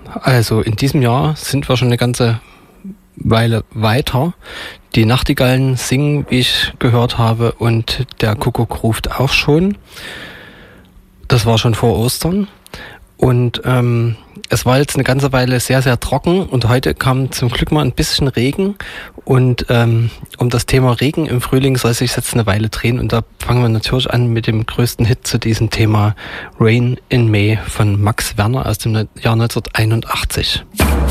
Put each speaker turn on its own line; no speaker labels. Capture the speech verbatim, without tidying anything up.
Also in diesem Jahr sind wir schon eine ganze Weile weiter. Die Nachtigallen singen, wie ich gehört habe, und der Kuckuck ruft auch schon. Das war schon vor Ostern. Und ähm, es war jetzt eine ganze Weile sehr, sehr trocken und heute kam zum Glück mal ein bisschen Regen. Und ähm, um das Thema Regen im Frühling soll sich jetzt eine Weile drehen. Und da fangen wir natürlich an mit dem größten Hit zu diesem Thema, Rain in May von Max Werner aus dem Jahr neunzehnhunderteinundachtzig.